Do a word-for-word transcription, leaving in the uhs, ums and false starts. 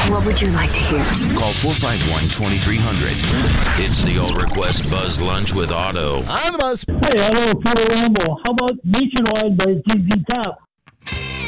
What would you like to hear? Call four five one, two three zero zero. It's the All Request Buzz Lunch with Otto. I'm the Buzz. Hey, hello, Peter Rumble. How about Nationwide by Z Z Top?